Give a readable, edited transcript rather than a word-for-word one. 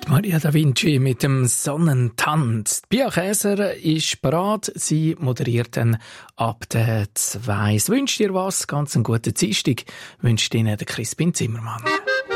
Maria Da Vinci mit dem Sonnentanz. Pia Käser ist bereit. Sie moderiert dann ab der 2. Es wünscht dir was, ganz einen guten Dienstag. Wünscht Ihnen der Crispin Zimmermann.